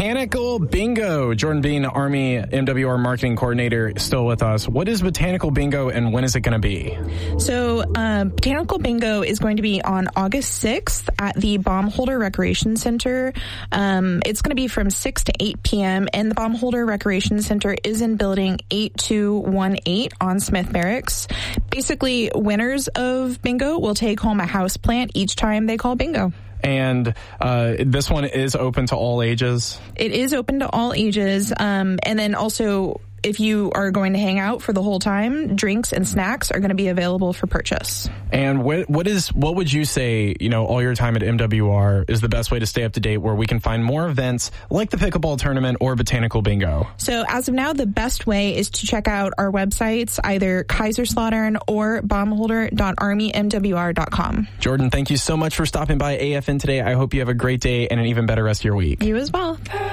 Botanical Bingo. Jordan Bean, Army MWR Marketing Coordinator, still with us. What is Botanical Bingo and when is it going to be? So Botanical Bingo is going to be on August 6th at the Baumholder Recreation Center. It's going to be from 6 to 8 p.m. and the Baumholder Recreation Center is in building 8218 on Smith Barracks. Basically, winners of bingo will take home a house plant each time they call bingo. And this one is open to all ages? It is open to all ages. And then also, if you are going to hang out for the whole time, drinks and snacks are going to be available for purchase. And what would you say, all your time at MWR is the best way to stay up to date where we can find more events like the pickleball tournament or Botanical Bingo? So as of now, the best way is to check out our websites, either Kaiserslautern or baumholder.armymwr.com. Jordan, thank you so much for stopping by AFN today. I hope you have a great day and an even better rest of your week. You as well.